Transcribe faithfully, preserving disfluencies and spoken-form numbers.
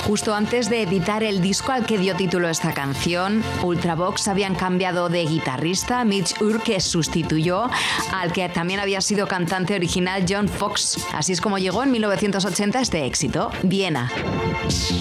Justo antes de editar el disco al que dio título esta canción, Ultravox habían cambiado de guitarrista. Mitch Urke sustituyó al que también había sido cantante original John Fox. Así es como llegó en mil novecientos ochenta este éxito, Viena.